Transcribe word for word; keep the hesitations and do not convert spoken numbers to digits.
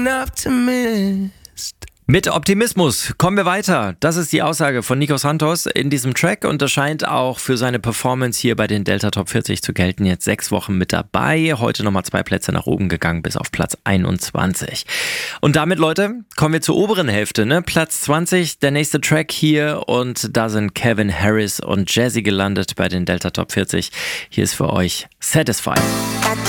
Mit Optimismus kommen wir weiter. Das ist die Aussage von Nico Santos in diesem Track und das scheint auch für seine Performance hier bei den Delta Top vierzig zu gelten. Jetzt sechs Wochen mit dabei, heute nochmal zwei Plätze nach oben gegangen bis auf Platz einundzwanzig. Und damit, Leute, kommen wir zur oberen Hälfte, ne? Platz zwanzig, der nächste Track hier und da sind Kevin Harris und Jazzy gelandet bei den Delta Top vierzig. Hier ist für euch Satisfied.